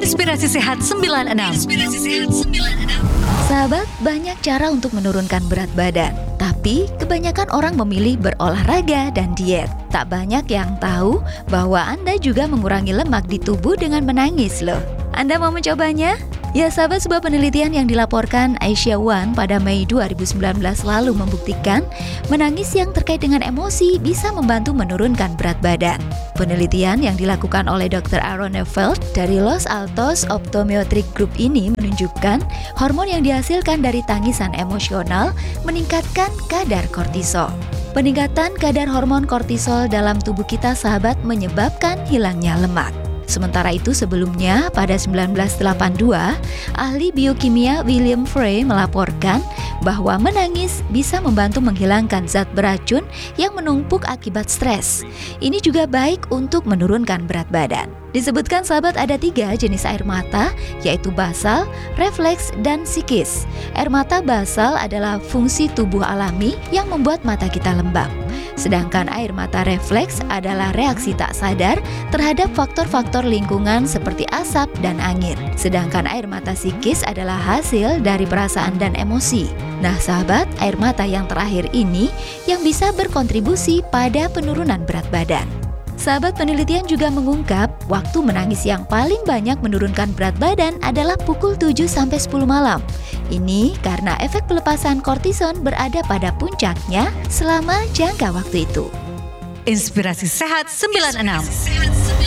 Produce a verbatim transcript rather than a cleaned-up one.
Inspirasi Sehat sembilan puluh enam. Inspirasi Sehat sembilan puluh enam. Sahabat, banyak cara untuk menurunkan berat badan. Tapi kebanyakan orang memilih berolahraga dan diet. Tak banyak yang tahu bahwa Anda juga mengurangi lemak di tubuh dengan menangis loh. Anda mau mencobanya? Ya sahabat, sebuah penelitian yang dilaporkan Asia One pada Mei dua ribu sembilan belas lalu membuktikan menangis yang terkait dengan emosi bisa membantu menurunkan berat badan. Penelitian yang dilakukan oleh dokter Aaron Neufeld dari Los Altos Optometric Group ini menunjukkan hormon yang dihasilkan dari tangisan emosional meningkatkan kadar kortisol. Peningkatan kadar hormon kortisol dalam tubuh kita sahabat menyebabkan hilangnya lemak. Sementara itu sebelumnya pada sembilan belas delapan puluh dua, ahli biokimia William Frey melaporkan bahwa menangis bisa membantu menghilangkan zat beracun yang menumpuk akibat stres. Ini juga baik untuk menurunkan berat badan. Disebutkan sahabat ada tiga jenis air mata, yaitu basal, refleks, dan psikis. Air mata basal adalah fungsi tubuh alami yang membuat mata kita lembab. Sedangkan air mata refleks adalah reaksi tak sadar terhadap faktor-faktor lingkungan seperti asap dan angin. Sedangkan air mata psikis adalah hasil dari perasaan dan emosi. Nah sahabat, air mata yang terakhir ini yang bisa berkontribusi pada penurunan berat badan. Sahabat, penelitian juga mengungkap waktu menangis yang paling banyak menurunkan berat badan adalah pukul tujuh sampai sepuluh malam. Ini karena efek pelepasan kortison berada pada puncaknya selama jangka waktu itu. Inspirasi Sehat sembilan puluh enam.